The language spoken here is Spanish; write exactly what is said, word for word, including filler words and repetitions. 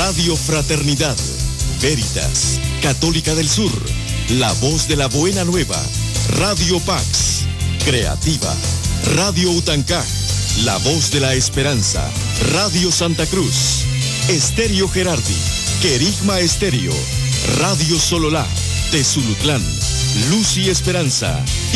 Radio Fraternidad, Veritas, Católica del Sur, La Voz de la Buena Nueva, Radio Pax, Creativa, Radio Utancaj, La Voz de la Esperanza, Radio Santa Cruz, Estéreo Gerardi, Querigma Estéreo, Radio Sololá, Tezulutlán, Luz y Esperanza.